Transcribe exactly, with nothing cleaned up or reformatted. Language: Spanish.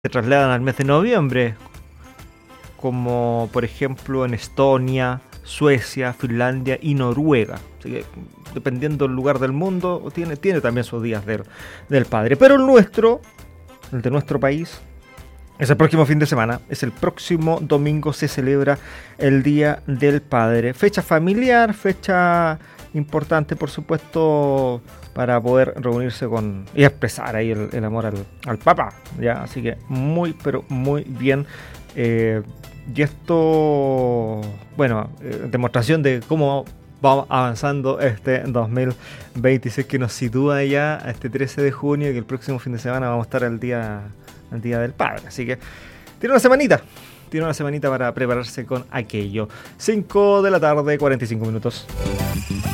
se trasladan al mes de noviembre, como por ejemplo en Estonia, Suecia, Finlandia y Noruega. Así que dependiendo del lugar del mundo, tiene, tiene también sus días del, del padre. Pero el nuestro, el de nuestro país, es el próximo fin de semana. Es el próximo domingo, se celebra el Día del Padre. Fecha familiar, fecha importante, por supuesto, para poder reunirse con y expresar ahí el, el amor al, al papá, ¿ya? Así que muy, pero muy bien. Eh, y esto, bueno, eh, demostración de cómo vamos avanzando este dos mil veintiséis, que nos sitúa ya a este trece de junio, y que el próximo fin de semana vamos a estar al día, al día del padre. Así que tiene una semanita, tiene una semanita para prepararse con aquello. cinco de la tarde, cuarenta y cinco minutos.